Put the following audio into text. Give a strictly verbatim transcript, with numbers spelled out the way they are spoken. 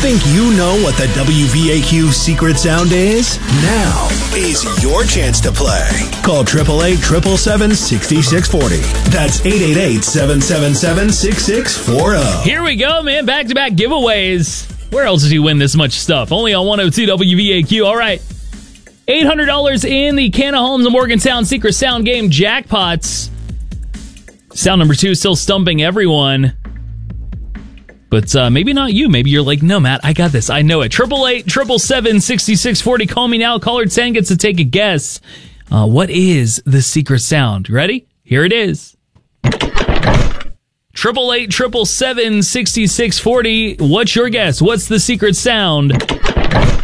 Think you know what the W V A Q secret sound is? Now is your chance to play. Call eight eight eight, seven seven, six six four zero. That's eight eight eight, seven seven seven, six six four zero. Here we go, man. Back-to-back giveaways. Where else did you win this much stuff? Only on one oh two W V A Q. All right. eight hundred dollars in the Canna Homes and Morgantown Secret Sound Game jackpots. Sound number two still stumping everyone. But uh, maybe not you. Maybe you're like, no, Matt, I got this. I know it. eight eight eight, seven seven seven, six six four zero. Call me now. Caller ten gets to take a guess. Uh, what is the secret sound? Ready? Here it is. eight eight eight, seven seven seven, six six four zero. What's your guess? What's the secret sound?